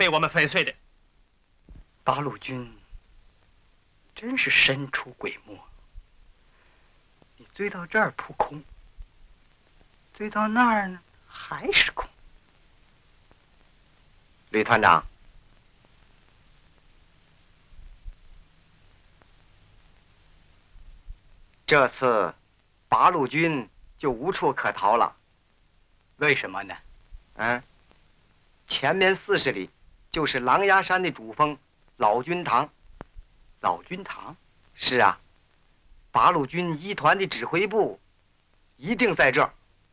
被我们粉碎的。 八路军真是神出鬼没，你追到这儿扑空，追到那儿呢还是空。吕团长，这次八路军就无处可逃了。 为什么呢？ 前面40里就是狼牙山的主峰老君堂。 老君堂？ 是啊，八路军1团的指挥部一定在这儿。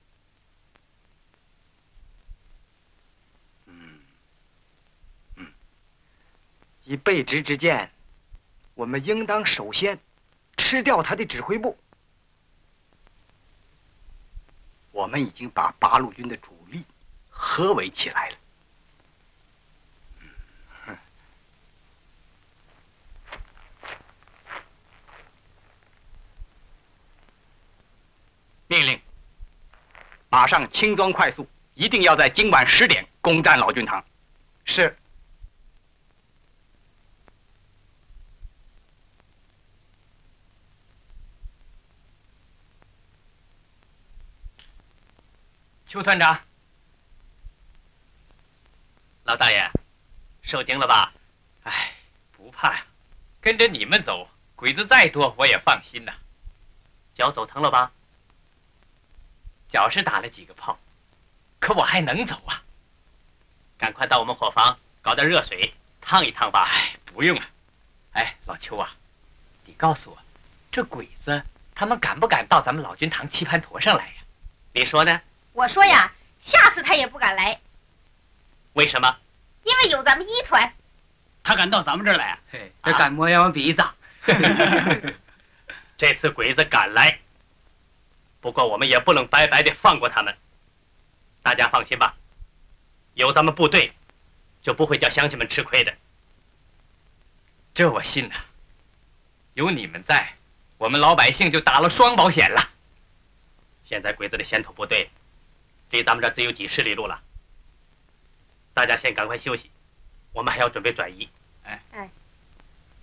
以备职之见，我们应当首先吃掉他的指挥部。 我们已经把八路军的主力合围起来了。命令，马上轻装快速，一定要在今晚10点攻占老君堂。 是。 邱团长，老大爷，受惊了吧？哎，不怕呀，跟着你们走，鬼子再多我也放心呐。脚走疼了吧？脚是打了几个炮，可我还能走啊。赶快到我们伙房搞点热水烫一烫吧。哎，不用了。哎，老邱啊，你告诉我，这鬼子他们敢不敢到咱们老君堂棋盘坨上来呀？你说呢？ 我说呀，下次他也不敢来。 为什么？ 因为有咱们1团。 他敢到咱们这儿来啊？ 这敢摸样鼻子。 这次鬼子敢来，不过我们也不能白白的放过他们。大家放心吧，有咱们部队，就不会叫乡亲们吃亏的。这我信呐，有你们在，我们老百姓就打了双保险了。现在鬼子的先头部队离咱们这儿只有几10里路了，大家先赶快休息，我们还要准备转移。 哎。